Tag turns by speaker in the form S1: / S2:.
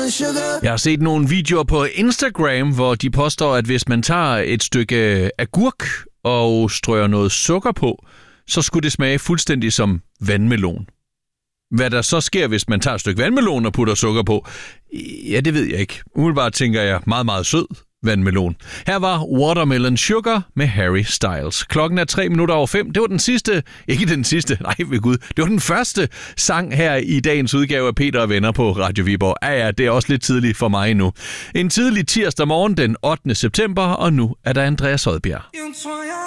S1: Jeg har set nogle videoer på Instagram, hvor de påstår, at hvis man tager et stykke agurk og strøger noget sukker på, så skulle det smage fuldstændig som vandmelon. Hvad der så sker, hvis man tager et stykke vandmelon og putter sukker på, ja, det ved jeg ikke. Umiddelbart tænker jeg meget, meget sød vandmelon. Her var Watermelon Sugar med Harry Styles. Klokken er 5:03. Det var den sidste, ikke den sidste, nej ved Gud, det var den første sang her i dagens udgave af Peter og Venner på Radio Viborg. Ja, det er også lidt tidligt for mig nu. En tidlig tirsdag morgen den 8. september, og nu er der Andreas Odbjerg.